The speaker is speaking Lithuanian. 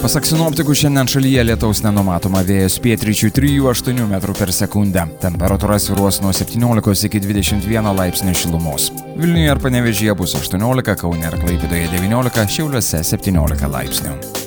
Pasak sinoptikų, šiandien šalyje lietaus nenumatoma, vėjas pietryčių 3–8 metrų per sekundę. Temperatūra svyruos nuo 17 iki 21 laipsnių šilumos. Vilniuje ir Panevėžyje bus 18, Kaune ir Klaipėdoje 19, Šiauliuose 17 laipsnių.